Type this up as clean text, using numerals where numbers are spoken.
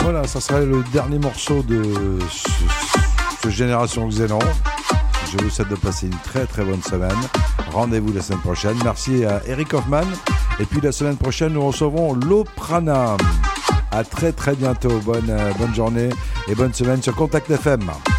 Voilà, ça sera le dernier morceau de ce Génération Xénon. Je vous souhaite de passer une très très bonne semaine. Rendez-vous la semaine prochaine. Merci à Eric Hoffman. Et puis la semaine prochaine, nous recevrons Loprana. À très très bientôt. Bonne journée et bonne semaine sur Contact FM.